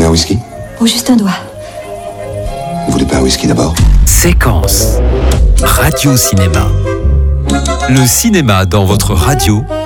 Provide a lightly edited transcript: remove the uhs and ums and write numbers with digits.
un whisky? Oh, juste un doigt. Vous voulez pas un whisky d'abord? Séquence Radio Cinéma. Le cinéma dans votre radio